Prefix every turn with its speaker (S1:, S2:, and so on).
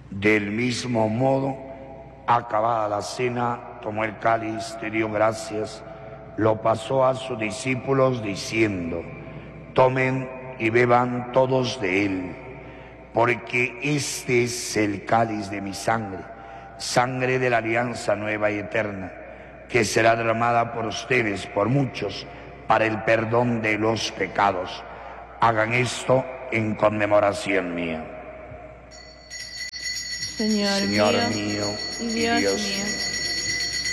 S1: Del mismo modo, acabada la cena, tomó el cáliz, te dio gracias, lo pasó a sus discípulos diciendo: tomen y beban todos de él, porque este es el cáliz de mi sangre, sangre de la alianza nueva y eterna, que será derramada por ustedes, por muchos, para el perdón de los pecados. Hagan esto en conmemoración mía.
S2: Señor
S1: Señor mío
S2: y
S1: y
S2: Dios
S1: Dios
S2: mío,